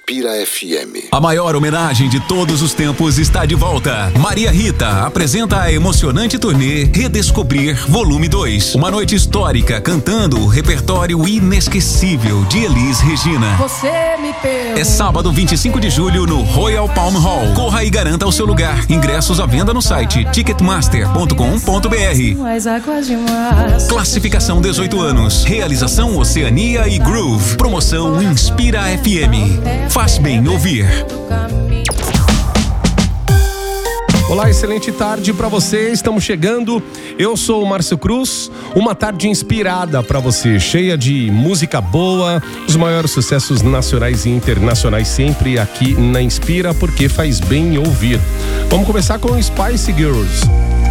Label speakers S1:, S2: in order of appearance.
S1: Inspira FM.
S2: A maior homenagem de todos os tempos está de volta. Maria Rita apresenta a emocionante turnê Redescobrir Volume 2. Uma noite histórica cantando o repertório inesquecível de Elis Regina.
S3: Você me pergunta.
S2: É sábado 25 de julho no Royal Palm Hall. Corra e garanta o seu lugar. Ingressos à venda no site ticketmaster.com.br. Classificação 18 anos. Realização Oceania e Groove. Promoção Inspira FM. Faz bem ouvir.
S4: Olá, excelente tarde para você. Estamos chegando. Eu sou o Márcio Cruz. Uma tarde inspirada para você, cheia de música boa, os maiores sucessos nacionais e internacionais sempre aqui na Inspira, porque faz bem ouvir. Vamos começar com Spice Girls.